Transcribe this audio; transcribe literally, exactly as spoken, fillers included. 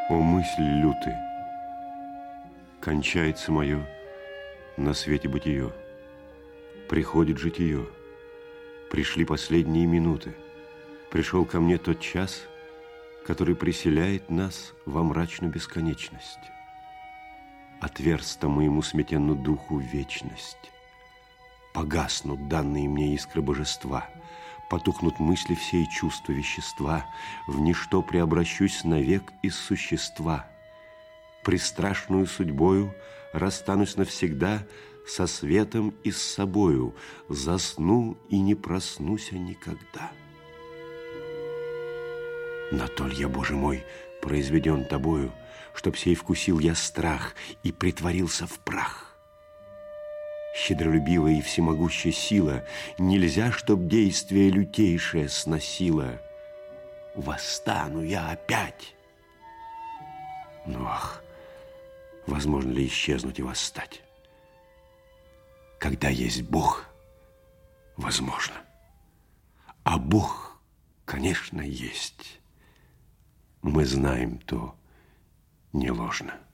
О, мысль лютый, кончается мое на свете бытие, приходит житие, пришли последние минуты, пришел ко мне тот час, который преселяет нас во мрачную бесконечность. Отверста моему сметенну духу вечность. Погаснут данные мне искры божества, потухнут мысли все и чувства вещества, в ничто преобращусь навек из существа. Пристрашную судьбою расстанусь навсегда со светом и с собою, засну и не проснусь никогда. На толь я, Боже мой, произведен тобою, чтоб сей вкусил я страх и притворился в прах. Щедролюбивая и всемогущая сила, нельзя, чтоб действие лютейшее сносило. Восстану я опять. Ну, ах, возможно ли исчезнуть и восстать? Когда есть Бог, возможно. А Бог, конечно, есть. Мы знаем то не ложно.